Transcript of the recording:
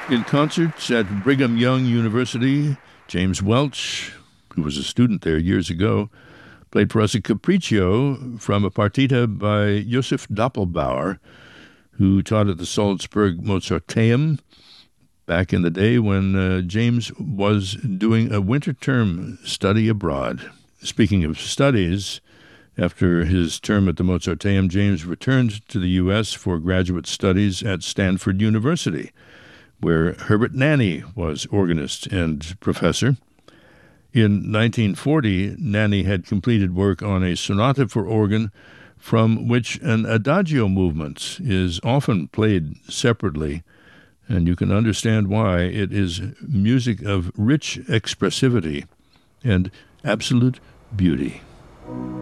In concerts at Brigham Young University, James Welch, who was a student there years ago, played for us a capriccio from a partita by Josef Doppelbauer, who taught at the Salzburg Mozarteum back in the day when James was doing a winter term study abroad. Speaking of studies, after his term at the Mozarteum, James returned to the U.S. for graduate studies at Stanford University, where Herbert Nanny was organist and professor. In 1940, Nanny had completed work on a sonata for organ from which an adagio movement is often played separately, and you can understand why. It is music of rich expressivity and absolute beauty.